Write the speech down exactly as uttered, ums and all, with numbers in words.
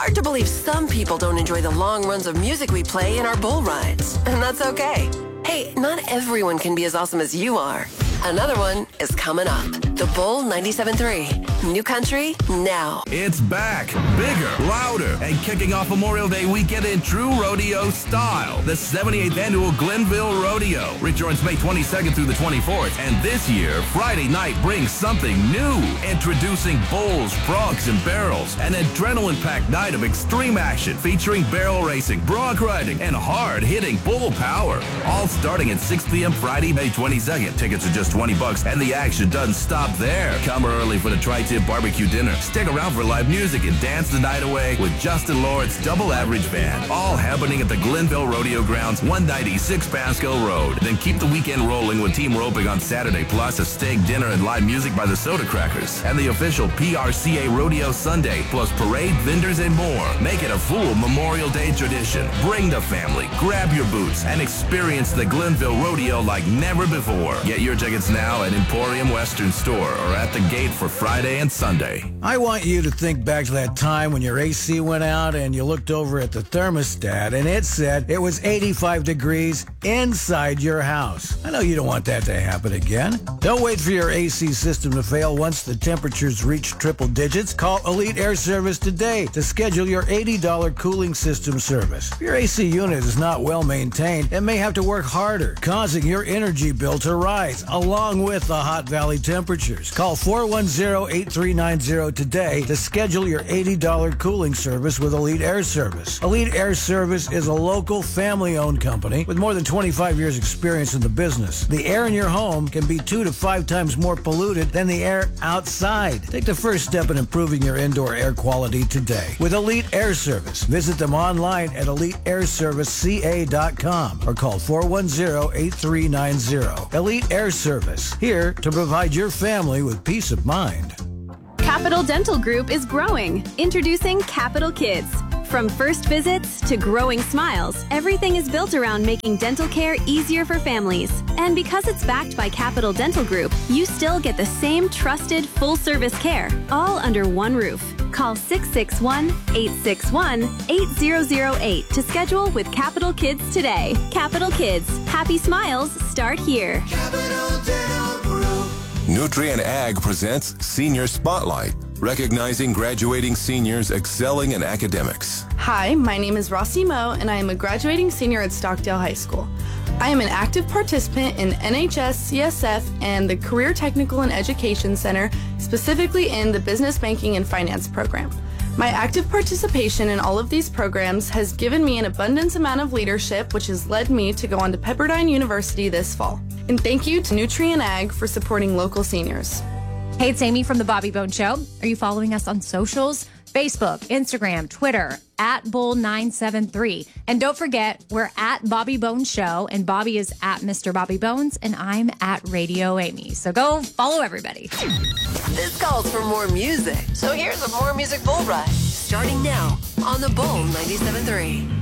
hard to believe some people don't enjoy the long runs of music we play in our bull rides. And that's okay. Hey, not everyone can be as awesome as you are. Another one is coming up. The Bull ninety-seven point three. New country, now. It's back, bigger, louder, and kicking off Memorial Day weekend in true rodeo style. The seventy-eighth Annual Glenville Rodeo returns May twenty-second through the twenty-fourth. And this year, Friday night brings something new. Introducing bulls, broncs, and barrels. An adrenaline-packed night of extreme action featuring barrel racing, bronc riding, and hard-hitting bull power. All starting at six p.m. Friday, May twenty-second. Tickets are just twenty bucks, and the action doesn't stop there. Come early for the Tri-Tip Barbecue Dinner. Stick around for live music and dance the night away with Justin Lawrence Double Average Band. All happening at the Glenville Rodeo Grounds, one ninety-six Pasco Road. Then keep the weekend rolling with team roping on Saturday, plus a steak dinner and live music by the Soda Crackers. And the official P R C A Rodeo Sunday, plus parade, vendors, and more. Make it a full Memorial Day tradition. Bring the family, grab your boots, and experience the Glenville Rodeo like never before. Get your tickets now at Emporium Western Store or at the gate for Friday and Sunday. I want you to think back to that time when your A C went out and you looked over at the thermostat and it said it was eighty-five degrees inside your house. I know you don't want that to happen again. Don't wait for your A C system to fail once the temperatures reach triple digits. Call Elite Air Service today to schedule your eighty dollars cooling system service. If your A C unit is not well maintained, it may have to work harder, causing your energy bill to rise along with the hot valley temperatures. Call four one zero, eight three nine zero today to schedule your eighty dollars cooling service with Elite Air Service. Elite Air Service is a local family-owned company with more than twenty-five years experience in the business. The air in your home can be two to five times more polluted than the air outside. Take the first step in improving your indoor air quality today with Elite Air Service. Visit them online at elite air service c a dot com or call four one zero, eight three nine zero. Elite Air Service, here to provide your family with peace of mind. Capital Dental Group is growing. Introducing Capital Kids. From first visits to growing smiles, everything is built around making dental care easier for families. And because it's backed by Capital Dental Group, you still get the same trusted, full-service care, all under one roof. Call six six one, eight six one, eight zero zero eight to schedule with Capital Kids today. Capital Kids. Happy smiles start here. Capital Dental Group. Nutrien Ag presents Senior Spotlight, recognizing graduating seniors excelling in academics. Hi, my name is Rossi Moe, and I am a graduating senior at Stockdale High School. I am an active participant in N H S C S F and the Career Technical and Education Center, specifically in the Business Banking and Finance program. My active participation in all of these programs has given me an abundance amount of leadership, which has led me to go on to Pepperdine University this fall. And thank you to Nutrien Ag for supporting local seniors. Hey, it's Amy from The Bobby Bone Show. Are you following us on socials? Facebook, Instagram, Twitter, at Bull nine seven three. And don't forget, we're at Bobby Bones Show, and Bobby is at Mister Bobby Bones, and I'm at Radio Amy. So go follow everybody. This calls for more music. So here's a More Music Bull Ride, starting now on the Bull ninety-seven point three.